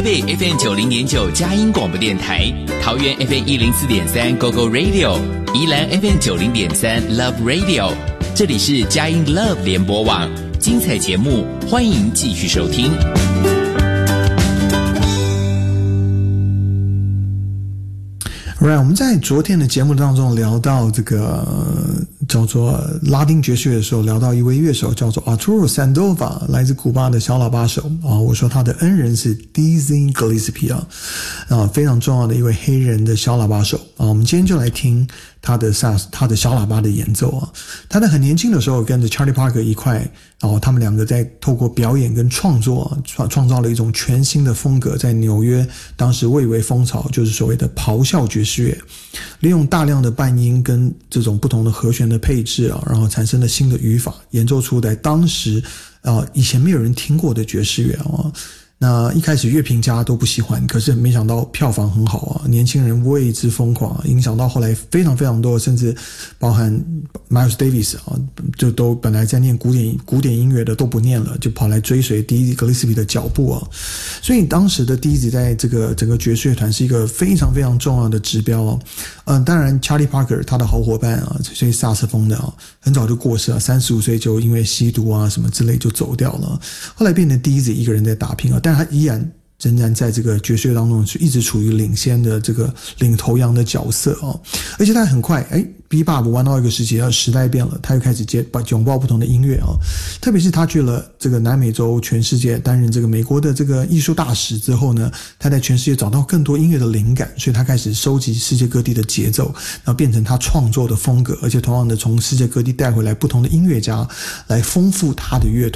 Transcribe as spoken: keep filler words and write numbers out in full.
北 F M 九零点九佳音广播电台，桃园 F M 一零四点三 Go Go Radio， 宜兰 F M 九零点三 Love Radio， 这里是佳音 Love 联播网，精彩节目欢迎继续收听。 Right， 我们在昨天的节目当中聊到这个叫做拉丁爵士乐的时候，聊到一位乐手叫做 Arturo Sandoval， 来自古巴的小喇叭手啊。我说他的恩人是 Dizzy Gillespie 啊，啊，非常重要的一位黑人的小喇叭手啊。我们今天就来听他的萨他的小喇叭的演奏啊。他在很年轻的时候跟着 Charlie Parker 一块，然后他们两个在透过表演跟创作啊，创创造了一种全新的风格，在纽约当时蔚为风潮，就是所谓的咆哮爵士乐，利用大量的半音跟这种不同的和弦的配置啊，然后产生了新的语法，演奏出来当时啊以前没有人听过的爵士乐啊。那一开始乐评家都不喜欢，可是没想到票房很好啊，年轻人为之疯狂，影响到后来非常非常多，甚至包含 Miles Davis 啊，就都本来在念古典古典音乐的都不念了，就跑来追随 Dizzy Gillespie 的脚步啊。所以当时的 Dizzy 在这个整个爵士乐团是一个非常非常重要的指标啊。嗯，当然 Charlie Parker 他的好伙伴啊，所以萨克斯风的啊，很早就过世了，三十五岁就因为吸毒啊什么之类就走掉了，后来变成 Dizzy 一个人在打拼啊。但他依然仍然在这个爵士乐当中是一直处于领先的这个领头羊的角色哦，而且他很快哎 ，Bebop 玩到一个时期，时代变了，他又开始接拥抱不同的音乐哦，特别是他去了这个南美洲全世界担任这个美国的这个艺术大使之后呢，他在全世界找到更多音乐的灵感，所以他开始收集世界各地的节奏，然后变成他创作的风格，而且同样的从世界各地带回来不同的音乐家来丰富他的乐团。